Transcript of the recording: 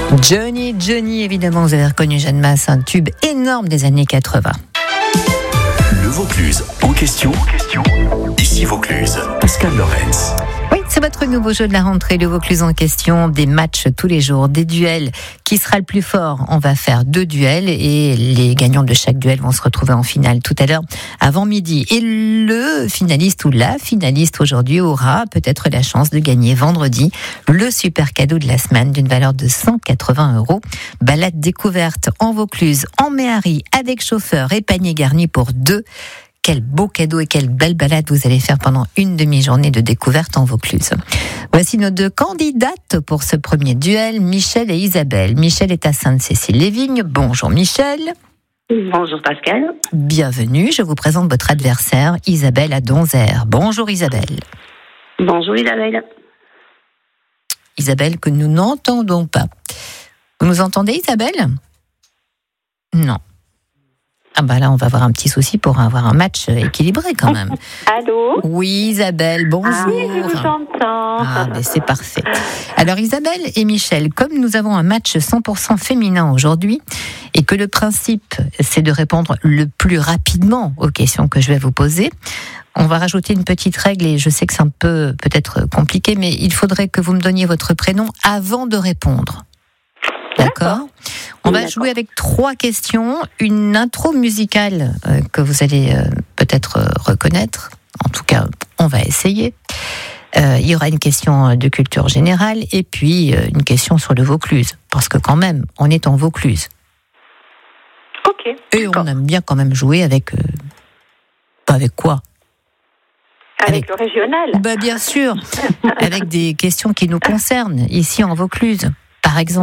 Johnny, évidemment, vous avez reconnu Jeanne Masse, un tube énorme des années 80. Le Vaucluse en question. Ici Vaucluse, Pascal Lorenz. Oui, c'est votre nouveau jeu de la rentrée, le Vaucluse en question, des matchs tous les jours, des duels. Qui sera le plus fort? On va faire 2 duels et les gagnants de chaque duel vont se retrouver en finale tout à l'heure avant midi. Et le finaliste ou la finaliste aujourd'hui aura peut-être la chance de gagner vendredi le super cadeau de la semaine d'une valeur de 180 €. Balade découverte en Vaucluse, en Méhari, avec chauffeur et panier garni pour 2. Quel beau cadeau et quelle belle balade vous allez faire pendant une demi-journée de découverte en Vaucluse. Voici nos 2 candidates pour ce premier duel, Michel et Isabelle. Michel est à Sainte-Cécile-les-Vignes. Bonjour Michel. Bonjour Pascal. Bienvenue, je vous présente votre adversaire, Isabelle à Donzère. Bonjour Isabelle. Bonjour Isabelle. Isabelle que nous n'entendons pas. Vous nous entendez Isabelle? Non. Ah bah là, on va avoir un petit souci pour avoir un match équilibré quand même. Allô? Oui, Isabelle, bonjour. Ah oui, je vous entends. Ah, mais c'est parfait. Alors Isabelle et Michel, comme nous avons un match 100% féminin aujourd'hui, et que le principe, c'est de répondre le plus rapidement aux questions que je vais vous poser, on va rajouter une petite règle, et je sais que c'est un peu peut-être compliqué, mais il faudrait que vous me donniez votre prénom avant de répondre. D'accord. On va jouer avec 3 questions, une intro musicale que vous allez peut-être reconnaître. En tout cas, on va essayer. Il y aura une question de culture générale et puis une question sur le Vaucluse. Parce que quand même, on est en Vaucluse. Ok. Et on aime bien quand même jouer avec... pas avec quoi? Avec le régional. Bien sûr, avec des questions qui nous concernent ici en Vaucluse, par exemple.